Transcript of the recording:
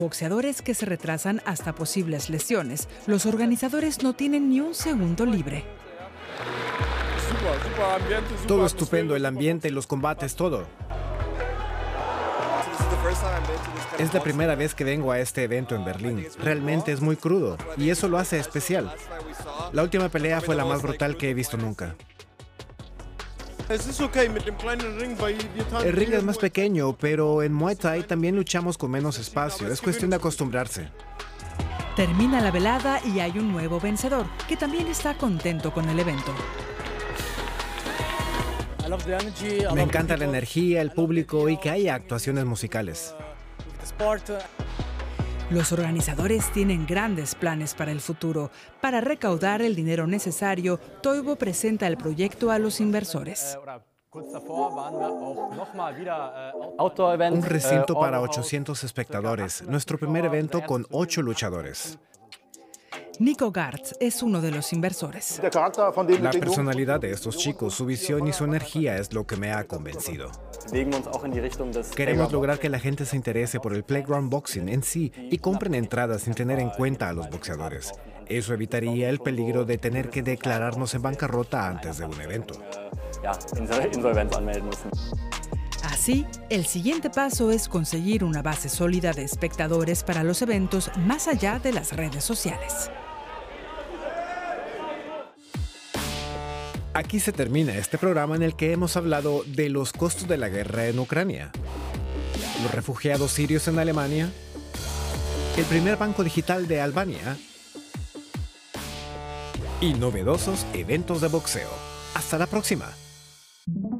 Boxeadores que se retrasan hasta posibles lesiones. Los organizadores no tienen ni un segundo libre. Todo estupendo, el ambiente, los combates, todo. Es la primera vez que vengo a este evento en Berlín. Realmente es muy crudo y eso lo hace especial. La última pelea fue la más brutal que he visto nunca. El ring es más pequeño, pero en Muay Thai también luchamos con menos espacio. Es cuestión de acostumbrarse. Termina la velada y hay un nuevo vencedor, que también está contento con el evento. Me encanta la energía, el público y que haya actuaciones musicales. Los organizadores tienen grandes planes para el futuro. Para recaudar el dinero necesario, Toivo presenta el proyecto a los inversores. Un recinto para 800 espectadores, nuestro primer evento con 8 luchadores. Nico Gartz es uno de los inversores. La personalidad de estos chicos, su visión y su energía es lo que me ha convencido. Queremos lograr que la gente se interese por el Playground Boxing en sí y compren entradas sin tener en cuenta a los boxeadores. Eso evitaría el peligro de tener que declararnos en bancarrota antes de un evento. Así, el siguiente paso es conseguir una base sólida de espectadores para los eventos más allá de las redes sociales. Aquí se termina este programa en el que hemos hablado de los costos de la guerra en Ucrania, los refugiados sirios en Alemania, el primer banco digital de Albania y novedosos eventos de boxeo. Hasta la próxima.